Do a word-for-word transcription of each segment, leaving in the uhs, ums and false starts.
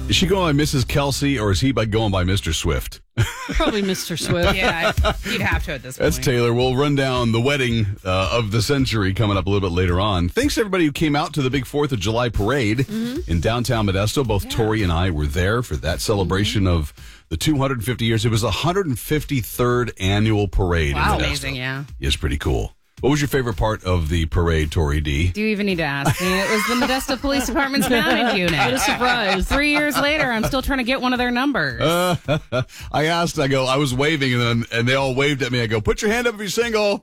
Is she going by Missus Kelsey, or is he by going by Mister Swift? Probably Mister Swift. Yeah, you'd have to at this point. That's Taylor. We'll run down the wedding uh, of the century coming up a little bit later on. Thanks to everybody who came out to the big fourth of July parade mm-hmm. in downtown Modesto. Both yeah. Tori and I were there for that celebration mm-hmm. of the two hundred fifty years. It was the one hundred fifty-third annual parade wow, in Modesto. Amazing, yeah. It's pretty cool. What was your favorite part of the parade, Tori D? Do you even need to ask me? It was the Modesto Police Department's mounted unit. What a surprise. Three years later, I'm still trying to get one of their numbers. Uh, I asked, I go, I was waving, and then, and they all waved at me. I go, put your hand up if you're single.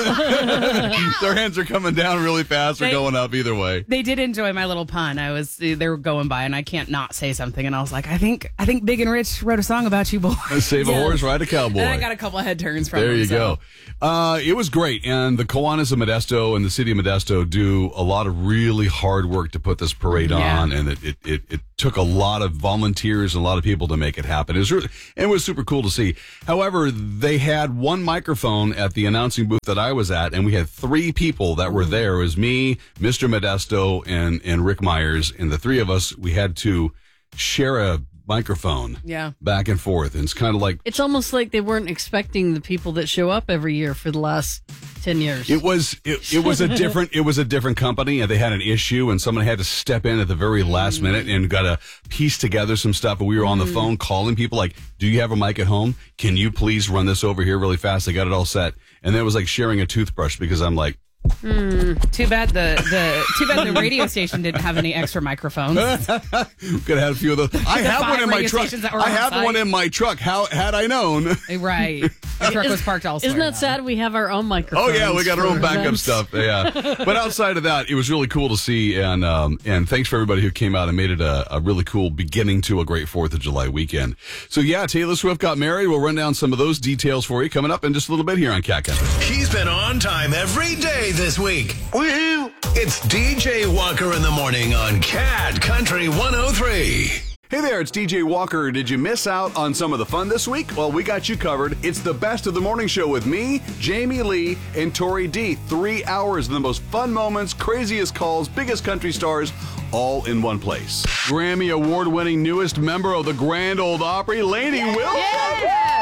Their hands are coming down really fast or they, going up either way. They did enjoy my little pun. I was, they were going by, and I can't not say something. And I was like, I think I think Big and Rich wrote a song about you, boy. Save yes. a horse, ride a cowboy. And I got a couple of head turns from There them, you so. go. Uh, it was great, and the Kiwanis of Modesto and the city of Modesto do a lot of really hard work to put this parade yeah. on, and it, it, it, it took a lot of volunteers and a lot of people to make it happen. It was really, and it was super cool to see. However, they had one microphone at the announcing booth that I was at, and we had three people that were there. It was me, Mister Modesto, and, and Rick Myers, and the three of us, we had to share a microphone yeah. back and forth. And it's kind of like... It's almost like they weren't expecting the people that show up every year for the last ten years. It was it, it was a different it was a different company, and they had an issue, and someone had to step in at the very last mm. minute and got to piece together some stuff. And we were on the mm. phone calling people like, do you have a mic at home? Can you please run this over here really fast? They got it all set. And then it was like sharing a toothbrush, because I'm like, Hmm. Too bad the, the too bad the radio station didn't have any extra microphones. Could have had a few of those. I The have one in my radio truck. stations that were I on have site. one in my truck. How had I known? Right. The truck was parked elsewhere. Isn't that sad? We have our own microphones. Oh yeah, we got our own backup events. stuff. Yeah, but outside of that, it was really cool to see, and um, and thanks for everybody who came out and made it a, a really cool beginning to a great Fourth of July weekend. So yeah, Taylor Swift got married. We'll run down some of those details for you coming up in just a little bit here on Cat Country. He's been on time every day this week. Woohoo! It's D J Walker in the morning on Cat Country one oh three. Hey there, it's D J Walker. Did you miss out on some of the fun this week? Well, we got you covered. It's the best of the morning show with me, Jamie Lee, and Tori D. Three hours of the most fun moments, craziest calls, biggest country stars, all in one place. Grammy award-winning newest member of the Grand Ole Opry, Lainey yeah. Wilson. Yeah.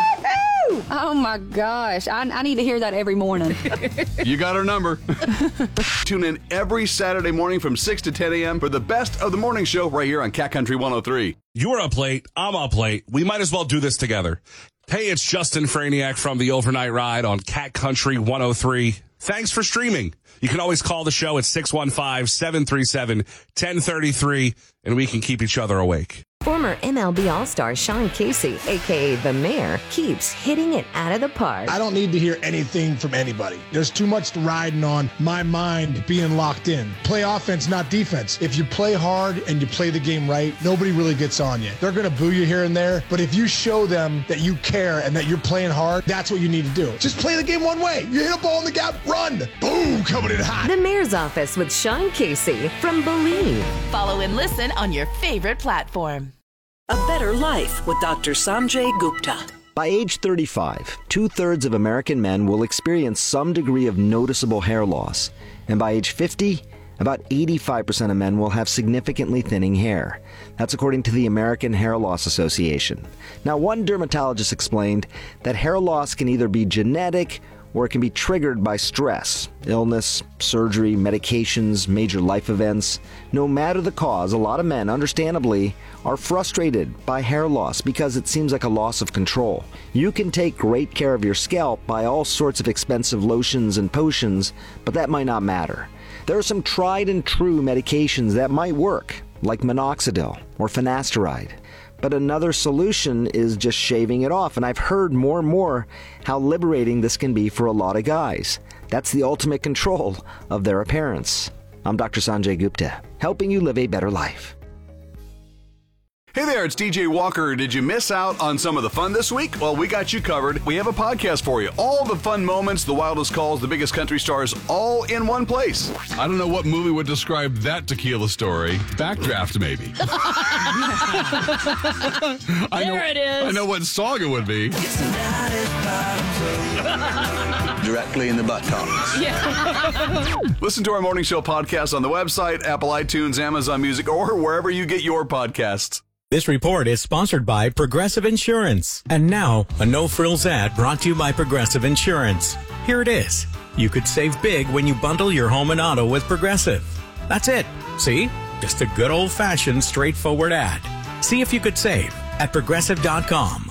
Oh my gosh, I, I need to hear that every morning. You got our number. Tune in every Saturday morning from six to ten a.m. for the best of the morning show right here on Cat Country one oh three. You're up late. I'm up late. We might as well do this together. Hey, it's Justin Franiak from the Overnight Ride on Cat Country one oh three. Thanks for streaming. You can always call the show at six one five, seven three seven, one zero three three, and we can keep each other awake. Former M L B All-Star Sean Casey, a k a. The Mayor, keeps hitting it out of the park. I don't need to hear anything from anybody. There's too much riding on my mind being locked in. Play offense, not defense. If you play hard and you play the game right, nobody really gets on you. They're going to boo you here and there, but if you show them that you care and that you're playing hard, that's what you need to do. Just play the game one way. You hit a ball in the gap, run. Boom, coming in hot. The Mayor's Office with Sean Casey from Believe. Follow and listen on your favorite platform. A Better Life with Doctor Sanjay Gupta. By age thirty-five, two-thirds of American men will experience some degree of noticeable hair loss. And by age fifty, about eighty-five percent of men will have significantly thinning hair. That's according to the American Hair Loss Association. Now, one dermatologist explained that hair loss can either be genetic or it can be triggered by stress, illness, surgery, medications, major life events. No matter the cause, a lot of men, understandably, are frustrated by hair loss because it seems like a loss of control. You can take great care of your scalp by all sorts of expensive lotions and potions, but that might not matter. There are some tried and true medications that might work, like minoxidil or finasteride. But another solution is just shaving it off, and I've heard more and more how liberating this can be for a lot of guys. That's the ultimate control of their appearance. I'm Doctor Sanjay Gupta, helping you live a better life. Hey there, it's D J Walker. Did you miss out on some of the fun this week? Well, we got you covered. We have a podcast for you. All the fun moments, the wildest calls, the biggest country stars, all in one place. I don't know what movie would describe that tequila story. Backdraft, maybe. I know, there it is. I know what song it would be. Directly in the buttocks. Yeah. Listen to our morning show podcast on the website, Apple iTunes, Amazon Music, or wherever you get your podcasts. This report is sponsored by Progressive Insurance. And now, a no-frills ad brought to you by Progressive Insurance. Here it is. You could save big when you bundle your home and auto with Progressive. That's it. See? Just a good old-fashioned, straightforward ad. See if you could save at progressive dot com.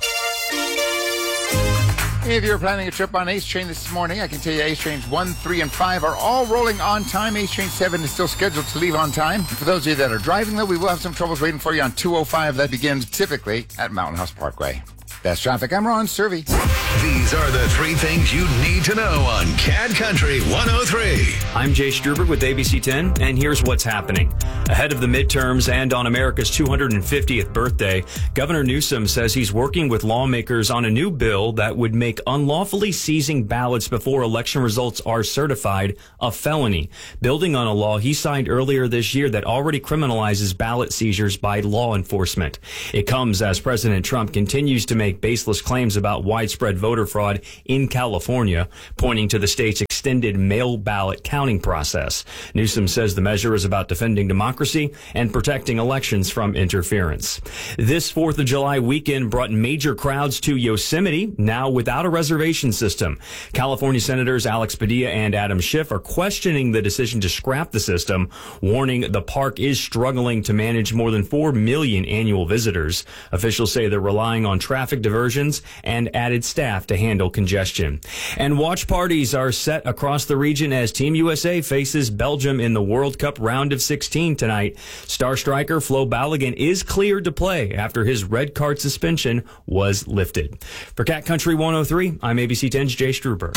If you're planning a trip on Ace Train this morning, I can tell you Ace Trains one, three, and five are all rolling on time. Ace Train seven is still scheduled to leave on time. For those of you that are driving, though, we will have some troubles waiting for you on two oh five. That begins typically at Mountain House Parkway. Best traffic, I'm Ron Servey. These are the three things you need to know on Cad Country one oh three. I'm Jay Struber with A B C ten, and here's what's happening. Ahead of the midterms and on America's two hundred fiftieth birthday, Governor Newsom says he's working with lawmakers on a new bill that would make unlawfully seizing ballots before election results are certified a felony, building on a law he signed earlier this year that already criminalizes ballot seizures by law enforcement. It comes as President Trump continues to make baseless claims about widespread voter fraud in California, pointing to the state's extended mail ballot counting process. Newsom says the measure is about defending democracy and protecting elections from interference. This fourth of July weekend brought major crowds to Yosemite, now without a reservation system. California Senators Alex Padilla and Adam Schiff are questioning the decision to scrap the system, warning the park is struggling to manage more than four million annual visitors. Officials say they're relying on traffic diversions and added staff to handle congestion. And watch parties are set across the region as Team U S A faces Belgium in the World Cup round of sixteen tonight. Star striker Flo Balogun is cleared to play after his red card suspension was lifted. For Cat Country one oh three, I'm A B C ten's Jay Struber.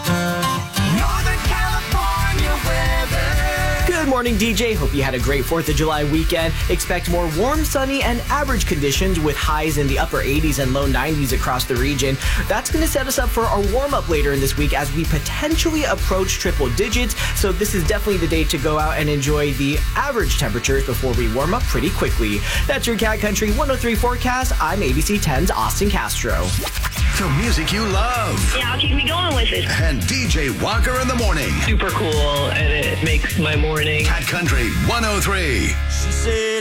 Good morning, D J. Hope you had a great fourth of July weekend. Expect more warm, sunny, and average conditions with highs in the upper eighties and low nineties across the region. That's going to set us up for our warm-up later in this week as we potentially approach triple digits. So this is definitely the day to go out and enjoy the average temperatures before we warm up pretty quickly. That's your Cat Country one oh three forecast. I'm A B C ten's Austin Castro. The music you love. Yeah, I'll keep me going with it. And D J Walker in the morning. Super cool, and it makes my morning. Cat Country one oh three. She said